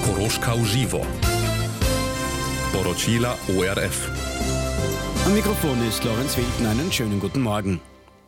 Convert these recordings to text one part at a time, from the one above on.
Koroška v živo. Poročila ORF. Am Mikrofon ist Lorenz Wilden. Einen schönen guten Morgen.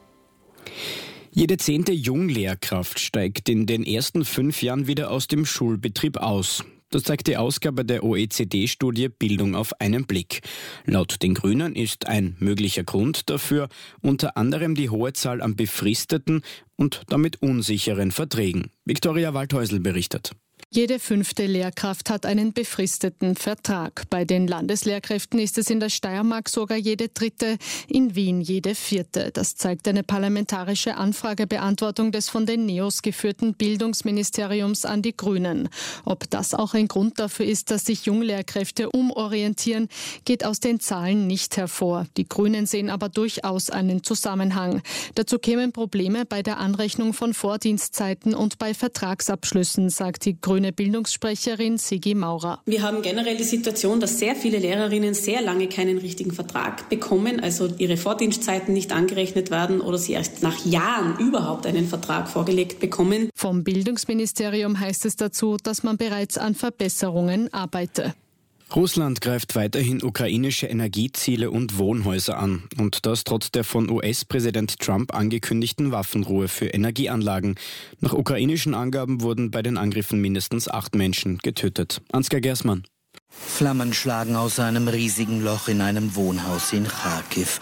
Jede 10. Junglehrkraft steigt in den ersten 5 Jahren wieder aus dem Schulbetrieb aus. Das zeigt die Ausgabe der OECD-Studie Bildung auf einen Blick. Laut den Grünen ist ein möglicher Grund dafür unter anderem die hohe Zahl an befristeten und damit unsicheren Verträgen. Viktoria Waldhäusl berichtet. Jede 5. Lehrkraft hat einen befristeten Vertrag. Bei den Landeslehrkräften ist es in der Steiermark sogar jede 3., in Wien jede 4. Das zeigt eine parlamentarische Anfragebeantwortung des von den NEOS geführten Bildungsministeriums an die Grünen. Ob das auch ein Grund dafür ist, dass sich Junglehrkräfte umorientieren, geht aus den Zahlen nicht hervor. Die Grünen sehen aber durchaus einen Zusammenhang. Dazu kämen Probleme bei der Anrechnung von Vordienstzeiten und bei Vertragsabschlüssen, sagt die grüne Bildungssprecherin Sigi Maurer. Wir haben generell die Situation, dass sehr viele Lehrerinnen sehr lange keinen richtigen Vertrag bekommen, also ihre Vordienstzeiten nicht angerechnet werden oder sie erst nach Jahren überhaupt einen Vertrag vorgelegt bekommen. Vom Bildungsministerium heißt es dazu, dass man bereits an Verbesserungen arbeite. Russland greift weiterhin ukrainische Energieziele und Wohnhäuser an. Und das trotz der von US-Präsident Trump angekündigten Waffenruhe für Energieanlagen. Nach ukrainischen Angaben wurden bei den Angriffen mindestens 8 Menschen getötet. Ansgar Gersmann. Flammen schlagen aus einem riesigen Loch in einem Wohnhaus in Charkiw.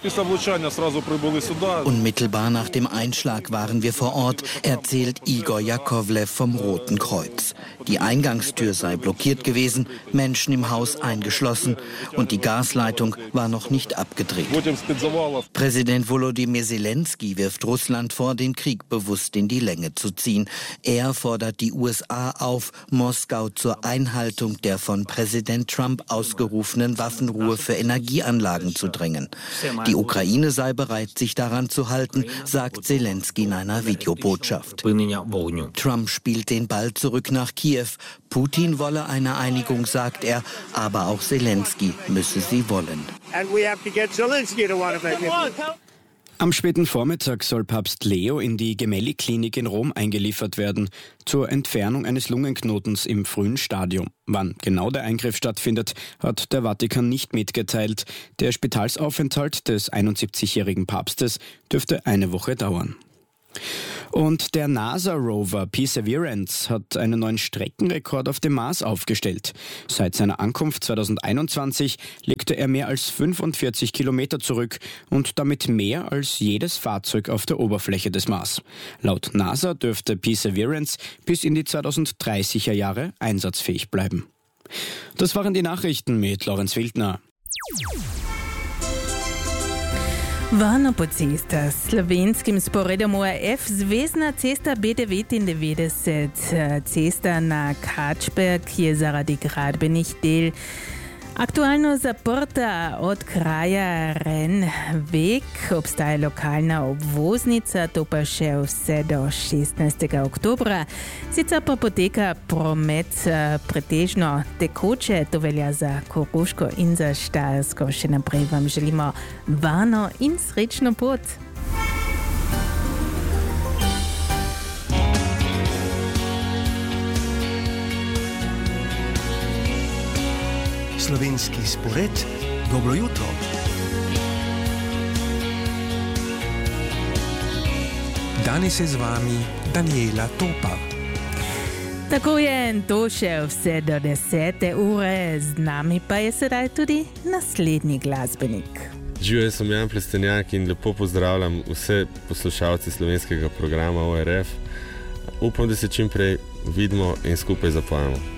Unmittelbar nach dem Einschlag waren wir vor Ort, erzählt Igor Jakovlev vom Roten Kreuz. Die Eingangstür sei blockiert gewesen, Menschen im Haus eingeschlossen und die Gasleitung war noch nicht abgedreht. Präsident Volodymyr Zelensky wirft Russland vor, den Krieg bewusst in die Länge zu ziehen. Er fordert die USA auf, Moskau zur Einhaltung der von Präsident Trump ausgerufenen Waffenruhe für Energieanlagen zu drängen. Die Ukraine sei bereit, sich daran zu halten, sagt Zelensky in einer Videobotschaft. Trump spielt den Ball zurück nach Kiew. Putin wolle eine Einigung, sagt er, aber auch Zelensky müsse sie wollen. Am späten Vormittag soll Papst Leo in die Gemelli-Klinik in Rom eingeliefert werden, zur Entfernung eines Lungenknotens im frühen Stadium. Wann genau der Eingriff stattfindet, hat der Vatikan nicht mitgeteilt. Der Spitalsaufenthalt des 71-jährigen Papstes dürfte eine Woche dauern. Und der NASA-Rover Perseverance hat einen neuen Streckenrekord auf dem Mars aufgestellt. Seit seiner Ankunft 2021 legte er mehr als 45 Kilometer zurück und damit mehr als jedes Fahrzeug auf der Oberfläche des Mars. Laut NASA dürfte Perseverance bis in die 2030er Jahre einsatzfähig bleiben. Das waren die Nachrichten mit Lorenz Wildner. Varno po cestah s slovenskim sporedom ORF zvezna cesta BD 99, cesta na Kačberg je zaradi gradbenih del aktualno zaprta od kraja Renvek, obstaja lokalna obvoznica, to pa še vse do 16. oktobra. Sicer pa poteka promet pretežno tekoče, to velja za Koroško in za Štajersko. Še naprej vam želimo varno in srečno pot. Slovenski spored, dobro jutro. Danes je z vami Daniela Topa. Tako je, to še vse do 10. ure, z nami pa je sedaj tudi naslednji glasbenik. Živijo, jaz sem Jan Plestenjak in lepo pozdravljam vse poslušalce slovenskega programa ORF. Upam, da se čim prej vidimo in skupaj zapojemo.